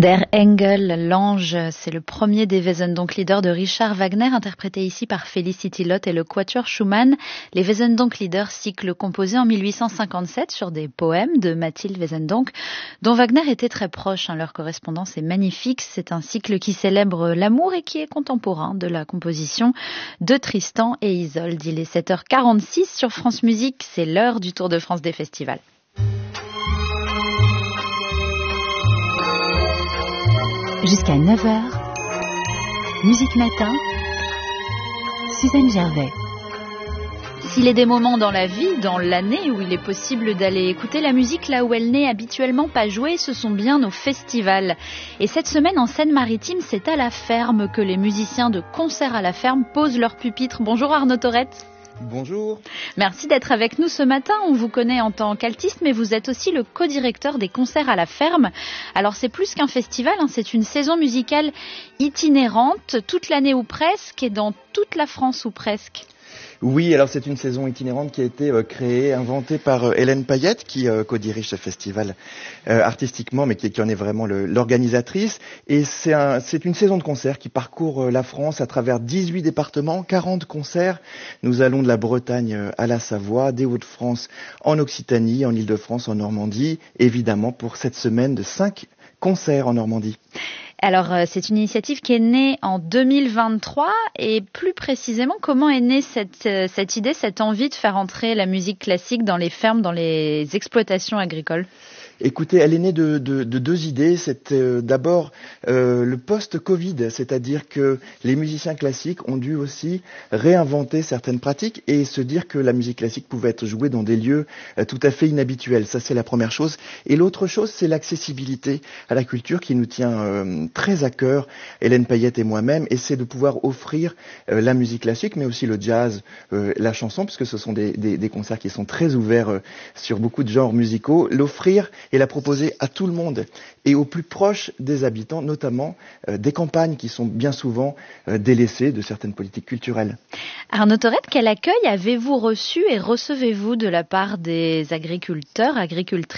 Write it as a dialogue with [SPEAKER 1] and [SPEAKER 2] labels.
[SPEAKER 1] Der Engel, l'ange, c'est le premier des Wesendonck-Lieder de Richard Wagner, interprété ici par Felicity Lott et le Quatuor Schumann. Les Wesendonck-Lieder, cycle composé en 1857 sur des poèmes de Mathilde Wesendonck, dont Wagner était très proche. Leur correspondance est magnifique. C'est un cycle qui célèbre l'amour et qui est contemporain de la composition de Tristan et Isolde. Il est 7h46 sur France Musique. C'est l'heure du Tour de France des festivals. Jusqu'à 9h, Musique Matin, Suzanne Gervais. S'il est des moments dans la vie, dans l'année, où il est possible d'aller écouter la musique là où elle n'est habituellement pas jouée, ce sont bien nos festivals. Et cette semaine, en Seine-Maritime, c'est à la ferme que les musiciens de Concert à la ferme posent leur pupitre. Bonjour Arnaud Torette.
[SPEAKER 2] Bonjour.
[SPEAKER 1] Merci d'être avec nous ce matin. On vous connaît en tant qu'altiste, mais vous êtes aussi le co-directeur des Concerts à la ferme. Alors c'est plus qu'un festival, c'est une saison musicale itinérante, toute l'année ou presque, et dans toute la France ou presque.
[SPEAKER 2] Oui, alors c'est une saison itinérante qui a été créée, inventée par Hélène Payette, qui co-dirige ce festival artistiquement, mais qui en est vraiment l'organisatrice. Et c'est une saison de concerts qui parcourt la France à travers 18 départements, 40 concerts. Nous allons de la Bretagne à la Savoie, des Hauts-de-France en Occitanie, en Île-de-France, en Normandie, évidemment pour cette semaine de 5 concerts en Normandie.
[SPEAKER 1] Alors, c'est une initiative qui est née en 2023 et plus précisément, comment est née cette idée, cette envie de faire entrer la musique classique dans les fermes, dans les exploitations agricoles ?
[SPEAKER 2] Écoutez, elle est née de deux idées. C'est d'abord le post-Covid, c'est-à-dire que les musiciens classiques ont dû aussi réinventer certaines pratiques et se dire que la musique classique pouvait être jouée dans des lieux tout à fait inhabituels. Ça, c'est la première chose. Et l'autre chose, c'est l'accessibilité à la culture qui nous tient très à cœur, Hélène Payette et moi-même, et c'est de pouvoir offrir la musique classique, mais aussi le jazz, la chanson, puisque ce sont des concerts qui sont très ouverts sur beaucoup de genres musicaux, l'offrir et la proposer à tout le monde et aux plus proches des habitants, notamment des campagnes qui sont bien souvent délaissées de certaines politiques culturelles.
[SPEAKER 1] Arnaud Torette, quel accueil avez-vous reçu et recevez-vous de la part des agriculteurs, agricultrices ?